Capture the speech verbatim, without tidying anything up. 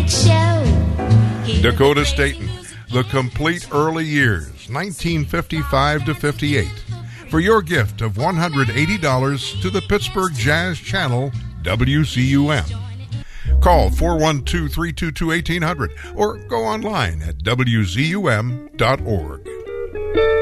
show. Dakota Staten, The Complete Early Years, nineteen fifty-five to fifty-eight. For your gift of one hundred eighty dollars to the Pittsburgh Jazz Channel, W C U M. Call four one two, three two two, one eight zero zero or go online at W Z U M dot org.